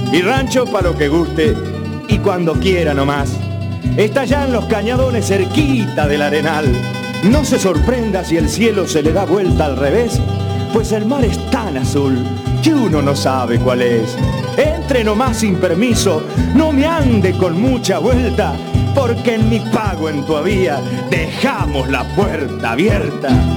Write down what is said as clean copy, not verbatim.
Y rancho pa' lo que guste y cuando quiera nomás. Está ya en los cañadones cerquita del arenal. No se sorprenda si el cielo se le da vuelta al revés, pues el mar es tan azul que uno no sabe cuál es. Entre nomás sin permiso, no me ande con mucha vuelta, porque en mi pago en tu vía dejamos la puerta abierta.